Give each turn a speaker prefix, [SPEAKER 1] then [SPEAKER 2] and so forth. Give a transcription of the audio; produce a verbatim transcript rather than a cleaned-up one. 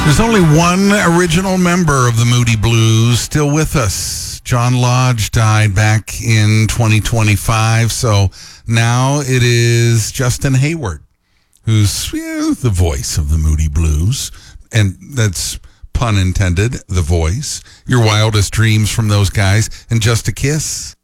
[SPEAKER 1] There's only one original member of the Moody Blues still with us. John Lodge died back in twenty twenty-five, so now it is Justin Hayward, who's yeah, the voice of the Moody Blues, and that's pun intended, the voice. Your wildest dreams from those guys, and Just a Kiss.